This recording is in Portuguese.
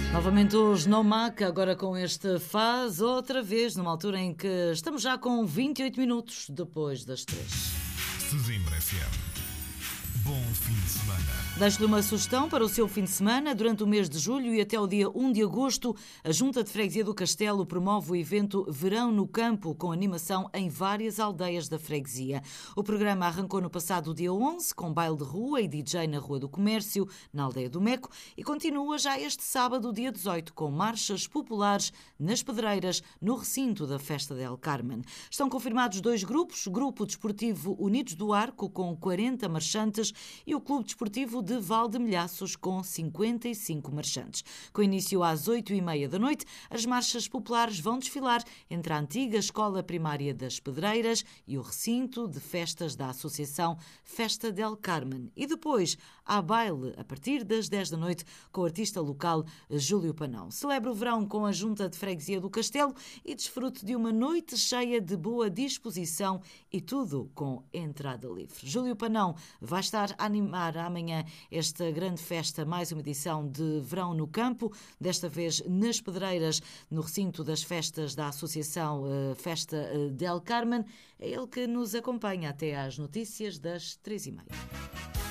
Novamente os Nomac, agora com este Faz outra vez, numa altura em que estamos já com 28 minutos depois das 3. Sesimbra FM. Bom fim de semana. Deixo-lhe uma sugestão para o seu fim de semana. Durante o mês de julho e até o dia 1 de agosto, a Junta de Freguesia do Castelo promove o evento Verão no Campo, com animação em várias aldeias da freguesia. O programa arrancou no passado dia 11, com baile de rua e DJ na Rua do Comércio, na Aldeia do Meco, e continua já este sábado, dia 18, com marchas populares nas Pedreiras, no recinto da Festa del Carmen. Estão confirmados 2 grupos, o Grupo Desportivo Unidos do Arco, com 40 marchantes, e o Clube Desportivo de Valdemilhaços, com 55 marchantes. Com início às 8h30 da noite, as marchas populares vão desfilar entre a antiga Escola Primária das Pedreiras e o recinto de festas da Associação Festa del Carmen. E depois há baile a partir das 10 da noite com o artista local Júlio Panão. Celebra o verão com a Junta de Freguesia do Castelo e desfrute de uma noite cheia de boa disposição e tudo com entrada livre. Júlio Panão vai estar a animar amanhã esta grande festa, mais uma edição de Verão no Campo, desta vez nas Pedreiras, no recinto das festas da Associação Festa del Carmen. É ele que nos acompanha até às notícias das 3h30.